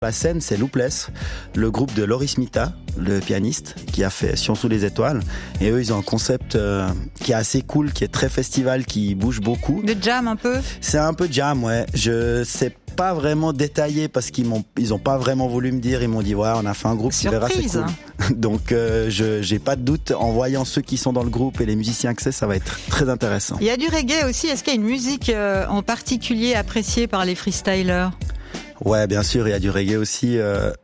La scène, c'est Looples, le groupe de Loris Mita, le pianiste, qui a fait Sion sous les étoiles. Et eux, ils ont un concept qui est assez cool, qui est très festival, qui bouge beaucoup. De jam un peu ? C'est un peu jam, ouais. Je sais pas vraiment détaillé parce qu'ils ont pas vraiment voulu me dire. Ils m'ont dit, ouais, on a fait un groupe, tu verras, c'est cool. Donc, j'ai pas de doute. En voyant ceux qui sont dans le groupe et les musiciens que c'est, ça va être très intéressant. Il y a du reggae aussi. Est-ce qu'il y a une musique en particulier appréciée par les freestylers ? Ouais, bien sûr, il y a du reggae aussi.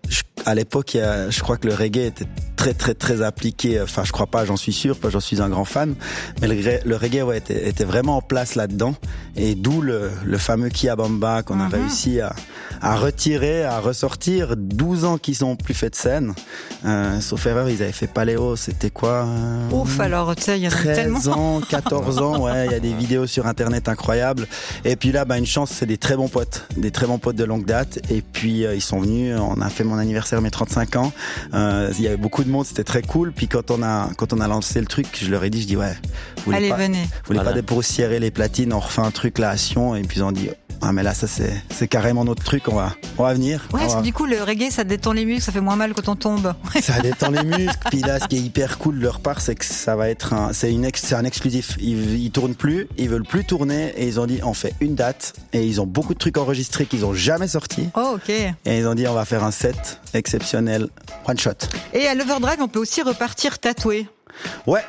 À l'époque, je crois que le reggae était très très très appliqué. Enfin, je crois pas, j'en suis sûr, parce que j'en suis un grand fan. Mais le reggae, ouais, était vraiment en place là-dedans. Et d'où le fameux Kia Bamba qu'on a réussi à retirer, à ressortir. 12 ans qu'ils ont plus fait de scène. Sauf erreur, ils avaient fait Paléo, c'était quoi Ouf, alors, tu sais, il y en a tellement. 13 ans, 14 ans, ouais, il y a des vidéos sur Internet incroyables. Et puis là, une chance, c'est des très bons potes de longue date. Et puis, ils sont venus, on a fait mon anniversaire, mes 35 ans. Il y avait beaucoup de monde, c'était très cool. Puis quand on a lancé le truc, je leur ai dit, allez, venez. Vous voulez pas dépoussiérer les platines, on refait un truc là à Sion. Et puis ils ont dit, ah mais là ça c'est carrément notre truc, on va venir. Ouais, parce que du coup le reggae ça détend les muscles, ça fait moins mal quand on tombe. Ça détend les muscles. Puis là ce qui est hyper cool de leur part, c'est que ça va être c'est un exclusif. Ils tournent plus, ils veulent plus tourner et ils ont dit on fait une date et ils ont beaucoup de trucs enregistrés qu'ils ont jamais sortis. Oh ok. Et ils ont dit on va faire un set exceptionnel, one shot. Et à l'Overdrive on peut aussi repartir tatoué. Ouais,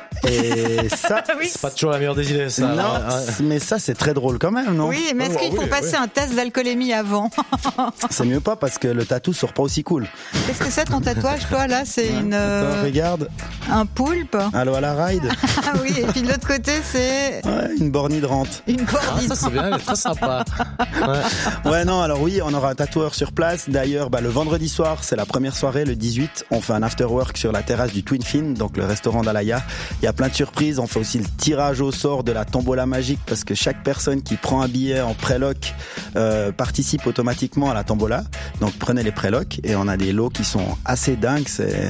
et ça, oui. C'est pas toujours la meilleure des idées, ça. Non, mais ça, c'est très drôle quand même, non? Oui, mais est-ce qu'il faut passer un test d'alcoolémie avant? C'est mieux pas parce que le tatou sort pas aussi cool. Qu'est-ce que c'est ton tatouage, toi, là? C'est Attends, regarde. Un poulpe? Allô à la ride? Ah oui, et puis de l'autre côté, c'est... Ouais, une borne hydrante. Une borne hydrante. Ça, c'est bien, elle est très sympa. Ouais, non, alors oui, on aura un tatoueur sur place. D'ailleurs, le vendredi soir, c'est la première soirée, le 18. On fait un after-work sur la terrasse du Twin Fin, donc le restaurant d'Alaya. Il y a plein de surprises. On fait aussi le tirage au sort de la tombola magique parce que chaque personne qui prend un billet en préloc participe automatiquement à la tombola. Donc prenez les prélocs et on a des lots qui sont assez dingues.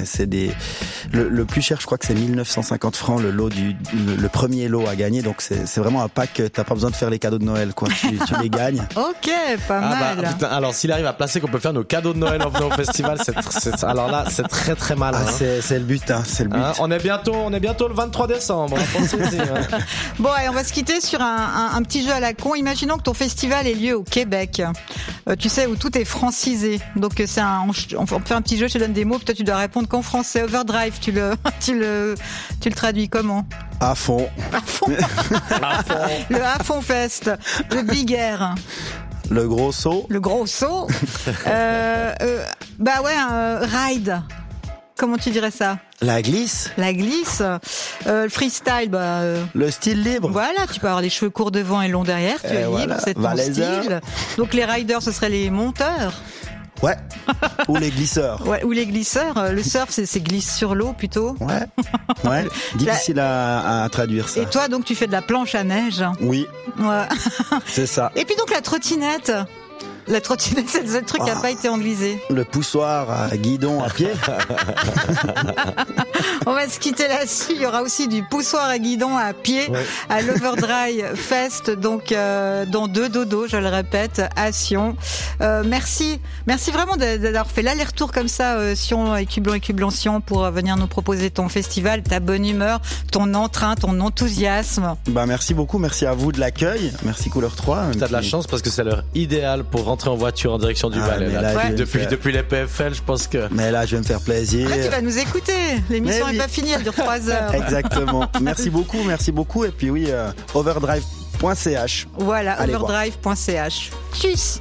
Le plus cher, je crois que c'est 1950 francs le lot le premier lot à gagner. Donc c'est vraiment un pack. T'as pas besoin de faire les cadeaux de Noël, quoi. Tu les gagnes. Ok, pas mal. Putain, alors s'il arrive à placer qu'on peut faire nos cadeaux de Noël en venant au festival, alors là c'est très très mal. C'est le but, c'est le but. On est bientôt le 23 décembre. Bon, allez, on va se quitter sur un petit jeu à la con. Imaginons que ton festival ait lieu au Québec. Tu sais, où tout est francisé. Donc on fait un petit jeu, je te donne des mots, puis toi tu dois répondre qu'en français. Overdrive, tu le traduis comment? À fond. À fond. Le à fond fest. Le big air. Le gros saut. Le gros saut. Ride. Comment tu dirais ça? La glisse. La glisse. Le freestyle, le style libre. Voilà, tu peux avoir les cheveux courts devant et longs derrière, tu es libre, c'est ton style. Donc les riders, ce seraient les monteurs. Ouais. Ou les glisseurs. Ouais, ou les glisseurs. Le surf, c'est glisse sur l'eau plutôt. Ouais. Difficile à traduire ça. Et toi, donc, tu fais de la planche à neige. Oui. Ouais. C'est ça. Et puis donc la trottinette. La trottinette, c'est le truc qui n'a pas été anglisé. Le poussoir à guidon à pied. On va se quitter là-dessus. Il y aura aussi du poussoir à guidon à pied à l'Overdrive Fest, donc dans 2 dodos, je le répète, à Sion. Merci vraiment d'avoir fait l'aller-retour comme ça, Sion et Cublon-Sion, pour venir nous proposer ton festival, ta bonne humeur, ton entrain, ton enthousiasme. Merci beaucoup, merci à vous de l'accueil, merci Couleur 3. T'as de la chance parce que c'est l'heure idéale pour rentrer en voiture en direction du Valais. Depuis les PFL, je pense que... Mais là, je vais me faire plaisir. Là, tu vas nous écouter. L'émission n'est pas finie, elle dure 3 heures. Exactement. Merci beaucoup. Et puis oui, overdrive.ch. Voilà, overdrive.ch. Tchuss.